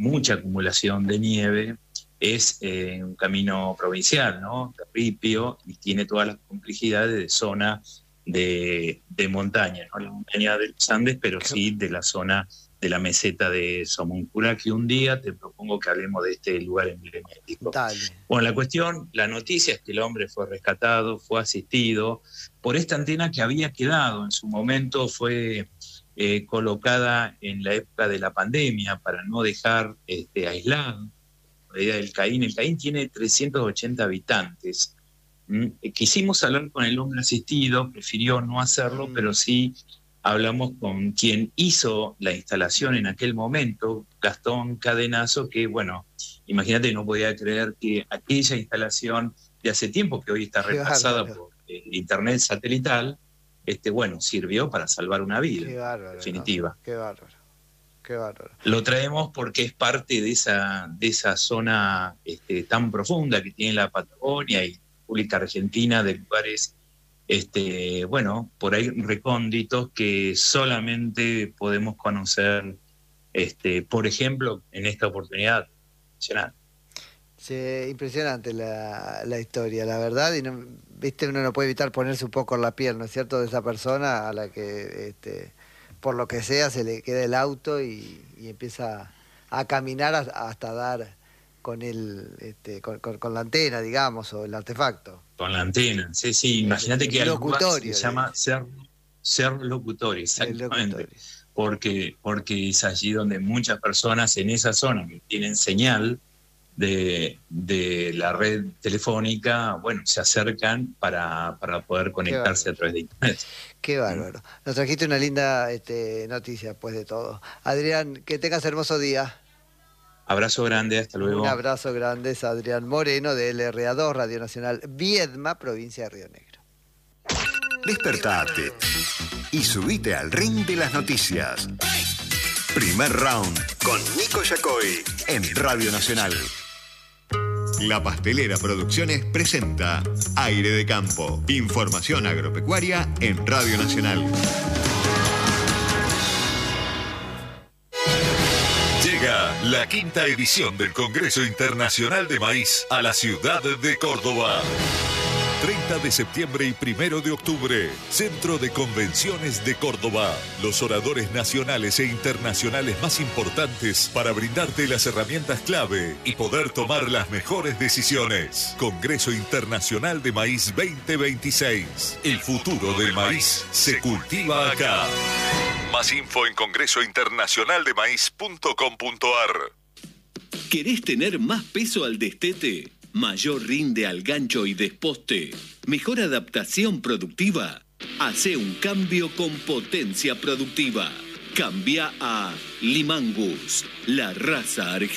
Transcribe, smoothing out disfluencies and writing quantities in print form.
mucha acumulación de nieve, es un camino provincial, ¿no? De ripio, y tiene todas las complejidades de zona de montaña, no la montaña de los Andes, pero sí de la zona de la meseta de Somoncura, que un día te propongo que hablemos de este lugar emblemático. Dale. Bueno, la noticia es que el hombre fue rescatado, fue asistido por esta antena que había quedado en su momento, fue colocada en la época de la pandemia para no dejar aislado el Caín. El Caín tiene 380 habitantes. Quisimos hablar con el hombre asistido, prefirió no hacerlo, pero sí hablamos con quien hizo la instalación en aquel momento, Gastón Cadenazo, que bueno, imagínate, no podía creer que aquella instalación de hace tiempo, que hoy está reemplazada por internet satelital, bueno, sirvió para salvar una vida. Qué bárbaro, definitiva. ¿No? Qué bárbaro. Qué bárbaro. Lo traemos porque es parte de esa zona tan profunda que tiene la Patagonia y República Argentina, de lugares, bueno, por ahí recónditos que solamente podemos conocer, por ejemplo, en esta oportunidad. Sí, impresionante la historia, la verdad, y no, viste, uno no puede evitar ponerse un poco en la piel, ¿no es cierto?, de esa persona a la que por lo que sea se le queda el auto y empieza a caminar hasta dar con con la antena, digamos, o el artefacto. Con la antena, sí, imagínate que algo se llama ser locutor, exactamente, porque es allí donde muchas personas en esa zona que tienen señal de la red telefónica, bueno, se acercan para poder conectarse a través de internet. Qué bárbaro. Nos trajiste una linda noticia, después de todo. Adrián, que tengas hermoso día. Abrazo grande, hasta luego. Un abrazo grande, es Adrián Moreno de LRA2, Radio Nacional Viedma, provincia de Río Negro. Despertate y subite al ring de las noticias. Primer round con Nico Yacoy en Radio Nacional. La Pastelera Producciones presenta Aire de Campo. Información agropecuaria en Radio Nacional. Llega la 5ª edición del Congreso Internacional de Maíz a la ciudad de Córdoba. 30 de septiembre y 1 de octubre, Centro de Convenciones de Córdoba. Los oradores nacionales e internacionales más importantes para brindarte las herramientas clave y poder tomar las mejores decisiones. Congreso Internacional de Maíz 2026. El futuro del maíz se cultiva acá. Más info en congresointernacionaldemaíz.com.ar. ¿Querés tener más peso al destete? Mayor rinde al gancho y desposte, mejor adaptación productiva. Hace un cambio con potencia productiva. Cambia a Limangus, la raza argentina.